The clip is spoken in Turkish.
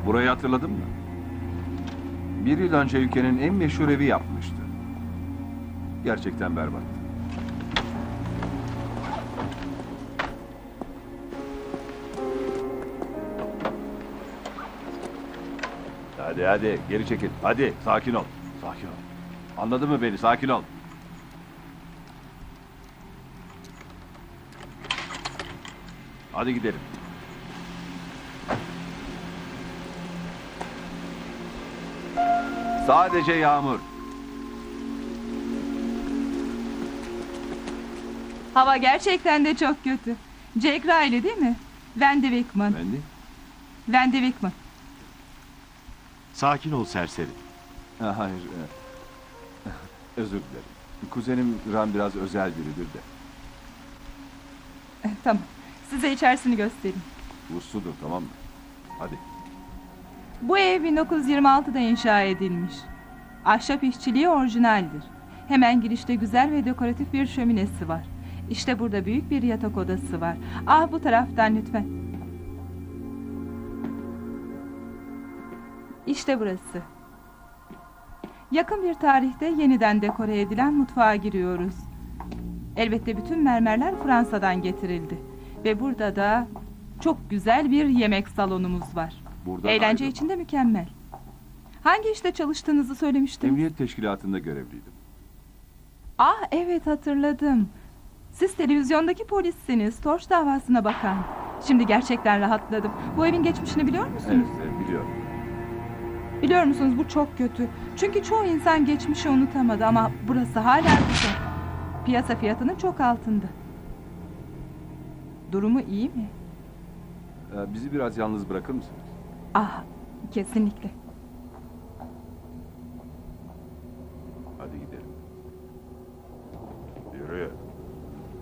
Burayı hatırladın mı? Bir yıl önce ülkenin en meşhur evi yapmıştı. Gerçekten berbat. Hadi geri çekil. Hadi sakin ol. Sakin ol. Anladın mı beni? Sakin ol. Hadi gidelim. Sadece yağmur. Hava gerçekten de çok kötü. Jack Riley değil mi? Wendy Wickman. Wendy Wickman. Sakin ol serseri. Hayır. Özür dilerim. Kuzenim Ram biraz özel biridir de. Tamam. Size içerisini göstereyim. Usludur, tamam mı? Hadi. Bu ev 1926'da inşa edilmiş. Ahşap işçiliği orijinaldir. Hemen girişte güzel ve dekoratif bir şöminesi var. İşte burada büyük bir yatak odası var. Ah, bu taraftan lütfen. İşte burası. Yakın bir tarihte yeniden dekore edilen mutfağa giriyoruz. Elbette bütün mermerler Fransa'dan getirildi. Ve burada da çok güzel bir yemek salonumuz var. Burada eğlence için de mükemmel. Hangi işte çalıştığınızı söylemiştiniz? Emniyet teşkilatında görevliydim. Ah evet, hatırladım. Siz televizyondaki polissiniz. Torç davasına bakan. Şimdi gerçekten rahatladım. Bu evin geçmişini biliyor musunuz? Evet, biliyorum. Biliyor musunuz, bu çok kötü. Çünkü çoğu insan geçmişi unutamadı ama burası hala güzel. Piyasa fiyatının çok altında. Durumu iyi mi? Bizi biraz yalnız bırakır mısınız? Ah, kesinlikle.